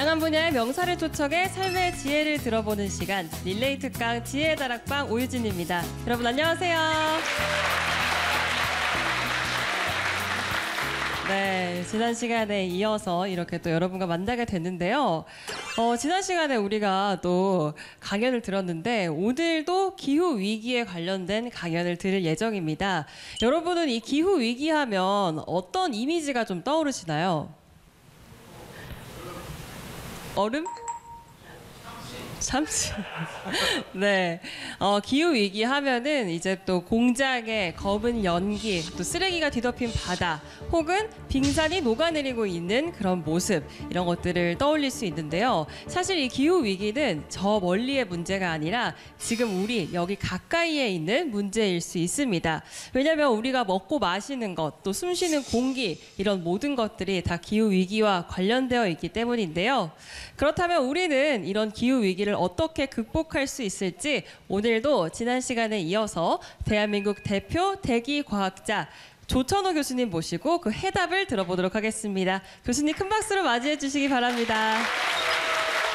다양한 분야의 명사를 초청해 삶의 지혜를 들어보는 시간, 릴레이 특강 지혜의 다락방 오유진입니다. 여러분 안녕하세요. 네, 지난 시간에 이어서 이렇게 또 여러분과 만나게 됐는데요. 지난 시간에 우리가 또 강연을 들었는데 오늘도 기후위기에 관련된 강연을 들을 예정입니다. 여러분은 이 기후위기 하면 어떤 이미지가 좀 떠오르시나요? 얼음? 참치. 네. 기후위기 하면은 이제 또 공장의 검은 연기, 또 쓰레기가 뒤덮인 바다, 혹은 빙산이 녹아내리고 있는 그런 모습, 이런 것들을 떠올릴 수 있는데요. 사실 이 기후위기는 저 멀리의 문제가 아니라 지금 우리 여기 가까이에 있는 문제일 수 있습니다. 왜냐하면 우리가 먹고 마시는 것, 또 숨쉬는 공기, 이런 모든 것들이 다 기후위기와 관련되어 있기 때문인데요. 그렇다면 우리는 이런 기후위기를 어떻게 극복할 수 있을지 오늘도 지난 시간에 이어서 대한민국 대표 대기과학자 조천호 교수님 모시고 그 해답을 들어보도록 하겠습니다. 교수님 큰 박수로 맞이해 주시기 바랍니다.